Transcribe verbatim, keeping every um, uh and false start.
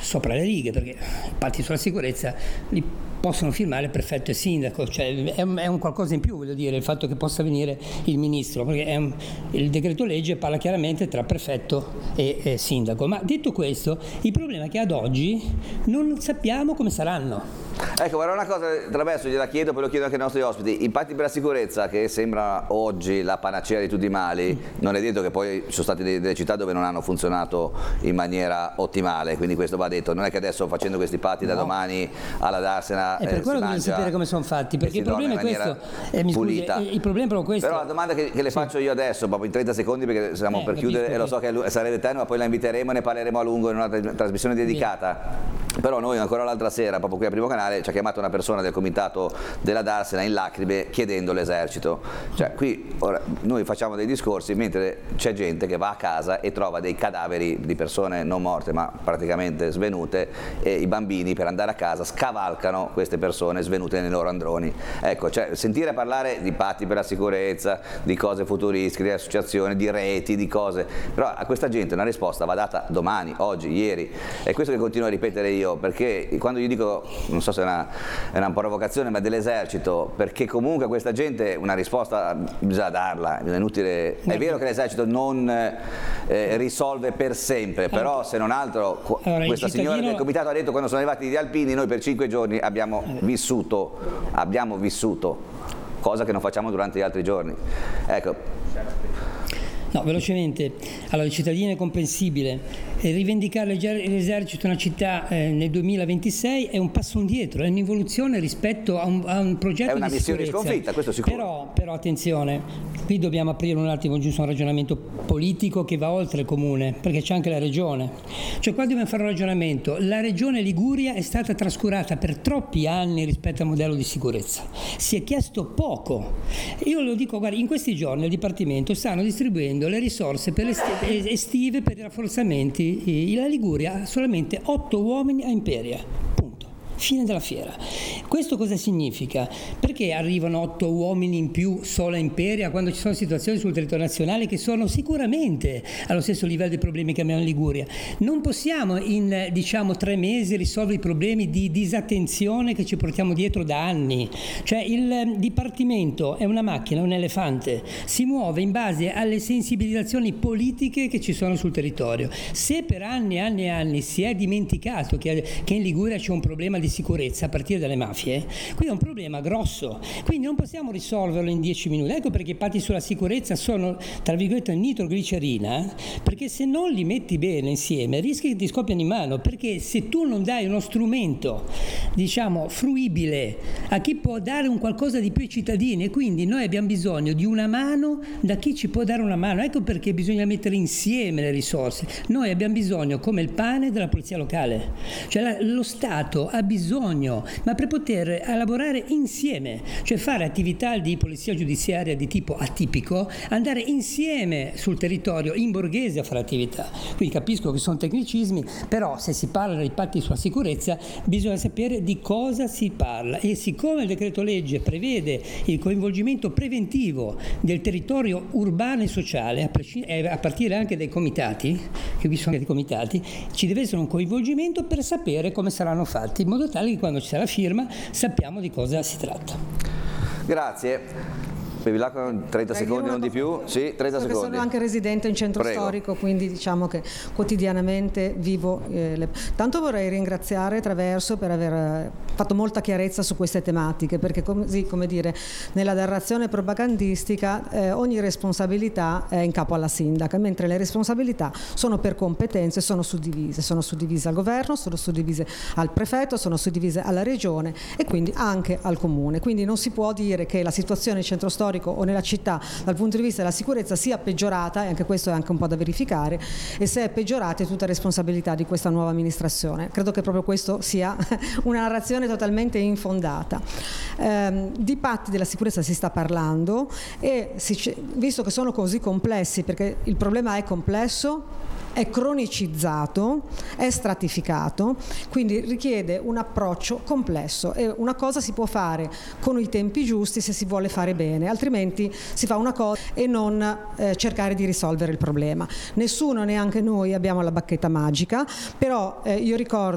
sopra le righe, perché i patti sulla sicurezza li possono firmare il prefetto e il sindaco, cioè è un, è un qualcosa in più, voglio dire, il fatto che possa venire il ministro, perché è un, il decreto legge parla chiaramente tra prefetto e, e sindaco. Ma detto questo, il problema è che ad oggi non sappiamo come saranno. Ecco, guarda una cosa, attraverso gliela chiedo, poi lo chiedo anche ai nostri ospiti. I patti per la sicurezza, che sembra oggi la panacea di tutti i mali, non è detto che poi ci sono state delle città dove non hanno funzionato in maniera ottimale, quindi questo va detto. Non è che adesso facendo questi patti da no. domani alla Darsena è per eh, quello che bisogna sapere come sono fatti, perché il problema è questo, eh, mi scusi, eh, il problema è proprio questo. Però la domanda che, che le sì. faccio io adesso, proprio in trenta secondi, perché siamo eh, per chiudere e lo so che sarebbe eterno, ma poi la inviteremo e ne parleremo a lungo in una trasmissione dedicata. Bene. Però noi ancora l'altra sera, proprio qui al Primo Canale, ci ha chiamato una persona del comitato della Darsena in lacrime chiedendo l'esercito. Cioè qui ora, noi facciamo dei discorsi mentre c'è gente che va a casa e trova dei cadaveri di persone non morte ma praticamente svenute, e i bambini per andare a casa scavalcano queste persone svenute nei loro androni. Ecco, cioè sentire parlare di patti per la sicurezza, di cose futuristiche, di associazioni, di reti, di cose, però a questa gente una risposta va data domani, oggi, ieri. È questo che continuo a ripetere io, perché quando gli dico, non so se è una, è una provocazione, ma dell'esercito, perché comunque a questa gente una risposta bisogna darla, è inutile. È vero che l'esercito non eh, risolve per sempre, però se non altro allora, questa cittadino... signora del comitato ha detto quando sono arrivati gli alpini noi per cinque giorni abbiamo vissuto, abbiamo vissuto, cosa che non facciamo durante gli altri giorni. Ecco. No, velocemente, allora il cittadino è comprensibile, e rivendicare l'esercito una città eh, nel duemilaventisei è un passo indietro, è un'involuzione rispetto a un, a un progetto di sicurezza. È una missione sconfitta, questo sicuro. Però, però attenzione, qui dobbiamo aprire un attimo giusto un ragionamento politico che va oltre il comune, perché c'è anche la regione. Cioè qua dobbiamo fare un ragionamento, la regione Liguria è stata trascurata per troppi anni rispetto al modello di sicurezza, si è chiesto poco. Io lo dico, guarda, in questi giorni al Dipartimento stanno distribuendo le risorse per le estive per i rafforzamenti. La Liguria ha solamente otto uomini a Imperia, punto, fine della fiera. Questo cosa significa? Perché arrivano otto uomini in più solo a Imperia quando ci sono situazioni sul territorio nazionale che sono sicuramente allo stesso livello dei problemi che abbiamo in Liguria? Non possiamo in diciamo tre mesi risolvere i problemi di disattenzione che ci portiamo dietro da anni. Cioè il Dipartimento è una macchina, un elefante, si muove in base alle sensibilizzazioni politiche che ci sono sul territorio. Se per anni e anni e anni si è dimenticato che, che in Liguria c'è un problema di sicurezza a partire dalle mafie, qui è un problema grosso, quindi non possiamo risolverlo in dieci minuti. Ecco perché i patti sulla sicurezza sono tra virgolette nitroglicerina, perché se non li metti bene insieme rischi che ti scoppiano in mano, perché se tu non dai uno strumento diciamo fruibile a chi può dare un qualcosa di più ai cittadini, e quindi noi abbiamo bisogno di una mano da chi ci può dare una mano. Ecco perché bisogna mettere insieme le risorse. Noi abbiamo bisogno, come il pane, della polizia locale, cioè la, lo Stato ha bisogno, ma per poter lavorare insieme, cioè fare attività di polizia giudiziaria di tipo atipico, andare insieme sul territorio in borghese a fare attività. Quindi capisco che sono tecnicismi, però se si parla di patti sulla sicurezza bisogna sapere di cosa si parla, e siccome il decreto legge prevede il coinvolgimento preventivo del territorio urbano e sociale, a, prescind- a partire anche dai comitati, che vi sono anche dei comitati, ci deve essere un coinvolgimento per sapere come saranno fatti, in modo tale che quando ci sarà la firma sappiamo di cosa si tratta. Grazie. Bevilacqua, trenta secondi, non di più. Sì, trenta secondi. Sono anche residente in centro Prego. Storico, quindi diciamo che quotidianamente vivo. Eh, le... Tanto vorrei ringraziare Traverso per aver fatto molta chiarezza su queste tematiche, perché così, come dire, nella narrazione propagandistica eh, ogni responsabilità è in capo alla sindaca, mentre le responsabilità sono per competenze, sono suddivise, sono suddivise al governo, sono suddivise al prefetto, sono suddivise alla regione e quindi anche al comune. Quindi non si può dire che la situazione in centro storico o nella città dal punto di vista della sicurezza sia peggiorata, e anche questo è anche un po' da verificare, e se è peggiorata è tutta responsabilità di questa nuova amministrazione. Credo che proprio questo sia una narrazione totalmente infondata. Eh, di patti della sicurezza si sta parlando, e si, visto che sono così complessi, perché il problema è complesso, è cronicizzato, è stratificato, quindi richiede un approccio complesso, e una cosa si può fare con i tempi giusti se si vuole fare bene, altrimenti si fa una cosa e non eh, cercare di risolvere il problema. Nessuno, neanche noi, abbiamo la bacchetta magica, però eh, io ricordo